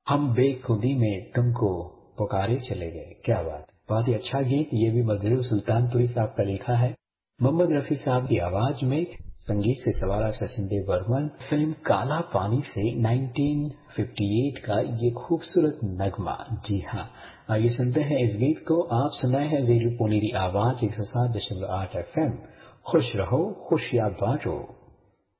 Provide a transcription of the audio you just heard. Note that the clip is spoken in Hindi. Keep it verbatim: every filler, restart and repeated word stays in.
हम बेखुदी में तुमको पुकारे चले गए। क्या बात, बहुत ही अच्छा गीत। ये भी मजरूर सुल्तानपुरी साहब का लिखा है, मोहम्मद रफी साहब की आवाज में। संगीत से सवारा सचिन देव बर्मन। फिल्म काला पानी से नाइनटीन फिफ्टी एट का ये खूबसूरत नगमा। जी हाँ, आइए सुनते हैं इस गीत को। आप सुनाए हैं रेडियो पुनेरी आवाज एक सौ सात दशमलव आठ एफ एम। खुश रहो, खुशियां बांटो।